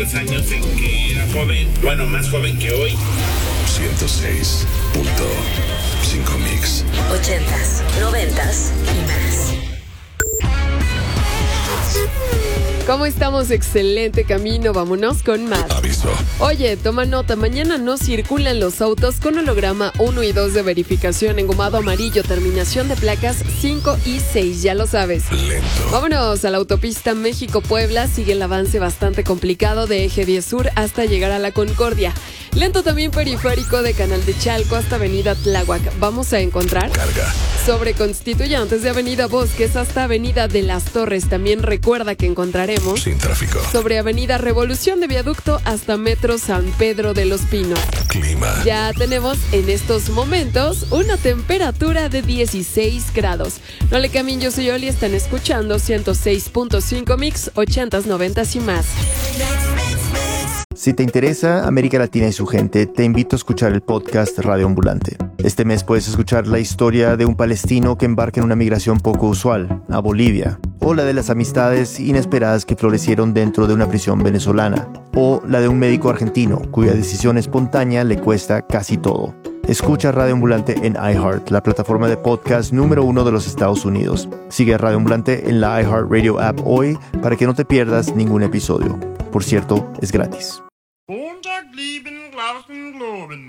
Años en que era joven, bueno, más joven que hoy. 106.5 Mix. 80s, 90s y más. ¿Cómo estamos? Excelente camino, vámonos con más. Aviso. Oye, toma nota, mañana no circulan los autos con holograma 1 y 2 de verificación, engomado amarillo, terminación de placas 5 y 6, ya lo sabes. Lento. Vámonos a la autopista México-Puebla, sigue el avance bastante complicado de Eje 10 Sur hasta llegar a la Concordia. Lento también periférico de Canal de Chalco hasta Avenida Tláhuac. Vamos a encontrar Carga. sobre Constituyentes de Avenida Bosques hasta Avenida de las Torres. También recuerda que encontraremos Sin tráfico. sobre Avenida Revolución de Viaducto hasta Metro San Pedro de los Pinos. Clima. Ya tenemos en estos momentos una temperatura de 16 grados. No le cambien, yo soy Oli, están escuchando 106.5 Mix, 80s, 90s y más. Si te interesa América Latina y su gente, te invito a escuchar el podcast Radio Ambulante. Este mes puedes escuchar la historia de un palestino que embarca en una migración poco usual, a Bolivia, o la de las amistades inesperadas que florecieron dentro de una prisión venezolana, o la de un médico argentino cuya decisión espontánea le cuesta casi todo. Escucha Radio Ambulante en iHeart, la plataforma de podcast número 1 de los Estados Unidos. Sigue a Radio Ambulante en la iHeartRadio app hoy para que no te pierdas ningún episodio. Por cierto, es gratis.